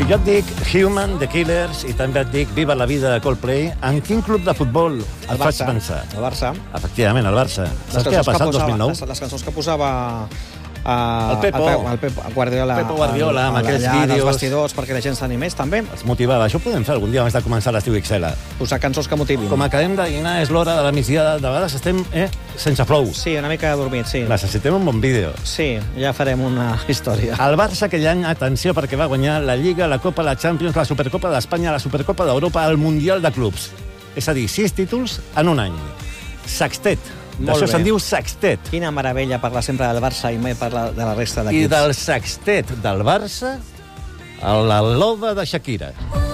jo et dic Human, The Killers, i també et dic Viva la vida de Coldplay, en quin club de futbol et faig pensar? El Barça. Efectivament, el Barça. Saps què va passar el 2009? Les cançons que posava el Pep Guardiola, amb aquells vídeos... dels vestidors, perquè la gent s'animés, també. Els motivava. Això ho podem fer algun dia abans de començar l'estiu XL. Posar cançons que motivin. Com acabem de dinar, és l'hora de la migdiada. De vegades estem sense flow. Sí, una mica dormit, sí. Necessitem un bon vídeo. Sí, ja farem una història. El Barça aquell any, atenció, perquè va guanyar la Lliga, la Copa, la Champions, la Supercopa d'Espanya, la Supercopa d'Europa, el Mundial de Clubs. És a dir, 6 títols en un any. Sextet. D'això se'n diu sextet. Quina meravella parlar sempre del Barça i mai parlar de la resta d'equips. I del sextet del Barça, la loba de Shakira.